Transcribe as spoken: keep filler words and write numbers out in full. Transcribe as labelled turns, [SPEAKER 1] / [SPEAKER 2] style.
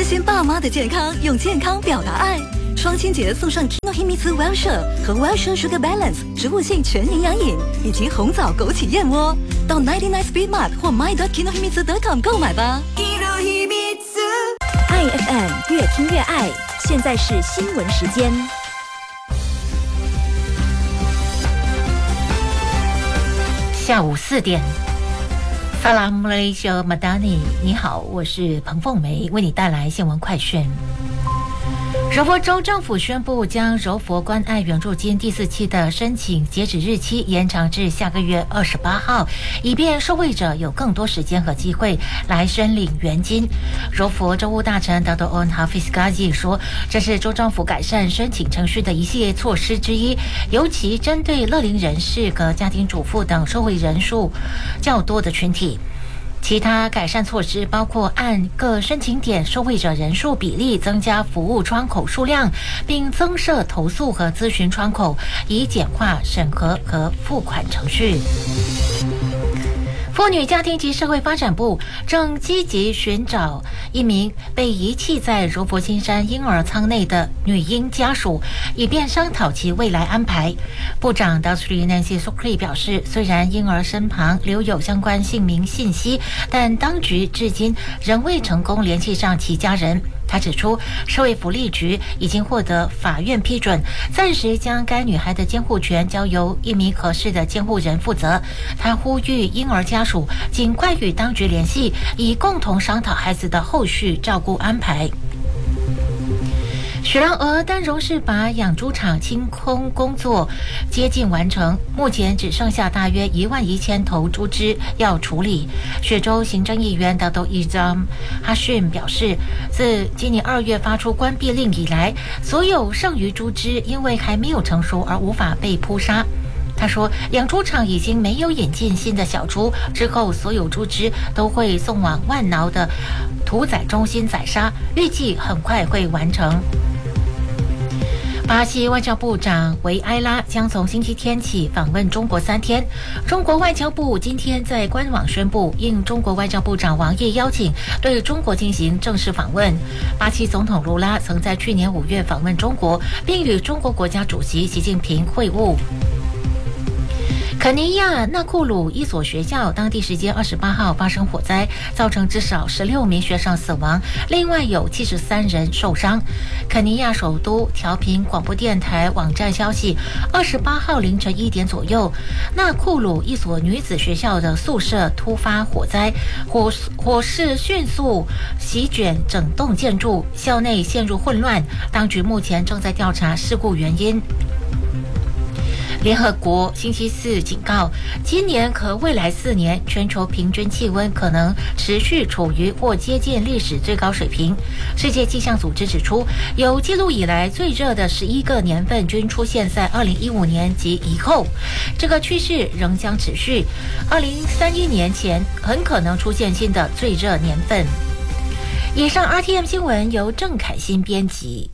[SPEAKER 1] 关心爸妈的健康，用健康表达爱。双亲节送上 Kinohimitsu Wellshire 和 Wellshire Sugar Balance 植物性全营养饮，以及红枣枸杞燕窝。到九十九 Speed Mart 或 my dot kinohimitsu dot com 购买吧。
[SPEAKER 2] 爱 F M 越听越爱，现在是新闻时间。
[SPEAKER 3] 下午四点。Salam Malaysia Madani， 你好，我是彭凤梅，为你带来新闻快讯。柔佛州政府宣布将柔佛关爱援助金第四期的申请截止日期延长至下个月二十八号，以便受惠者有更多时间和机会来申领援金。柔佛州务大臣 Dato' Onn Hafiz Ghazi 说，这是州政府改善申请程序的一系列措施之一，尤其针对乐龄人士和家庭主妇等受惠人数较多的群体。其他改善措施包括按各申请点受惠者人数比例增加服务窗口数量，并增设投诉和咨询窗口，以简化审核和付款程序。妇女家庭及社会发展部正积极寻找一名被遗弃在柔佛新山婴儿舱内的女婴家属，以便商讨其未来安排。部长 Dr. Nancy Sukri 表示，虽然婴儿身旁留有相关姓名信息，但当局至今仍未成功联系上其家人。他指出，社会福利局已经获得法院批准，暂时将该女孩的监护权交由一名合适的监护人负责。他呼吁婴儿家属尽快与当局联系，以共同商讨孩子的后续照顾安排。雪兰莪丹荣市把养猪场清空工作接近完成，目前只剩下大约一万一千头猪只要处理。雪州行政议员 Dato' Izam Hashim 表示，自今年二月发出关闭令以来，所有剩余猪只因为还没有成熟而无法被扑杀。他说，养猪场已经没有引进新的小猪，之后所有猪只都会送往万挠的屠宰中心宰杀，预计很快会完成。巴西外交部长维埃拉将从星期天起访问中国三天。中国外交部今天在官网宣布，应中国外交部长王毅邀请，对中国进行正式访问。巴西总统卢拉曾在去年五月访问中国，并与中国国家主席习近平会晤。肯尼亚纳库鲁一所学校当地时间二十八号发生火灾，造成至少十六名学生死亡，另外有七十三人受伤。肯尼亚首都调频广播电台网站消息，二十八号凌晨一点左右，纳库鲁一所女子学校的宿舍突发火灾，火火势迅速席卷整栋建筑，校内陷入混乱。当局目前正在调查事故原因。联合国星期四警告，今年和未来四年全球平均气温可能持续处于或接近历史最高水平。世界气象组织指出，有记录以来最热的十一个年份均出现在二零一五年及以后，这个趋势仍将持续。二零三一年前很可能出现新的最热年份。以上 R T M 新闻由郑凯欣编辑。